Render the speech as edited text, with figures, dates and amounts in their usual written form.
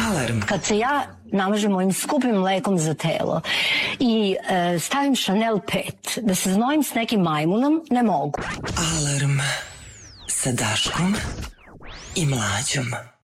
Alarm. Kad se ja namažem mojim skupim mlekom za telo i stavim Chanel 5, da se znojim s nekim majmunom, ne mogu. Alarm sa Daškom i Mlađom.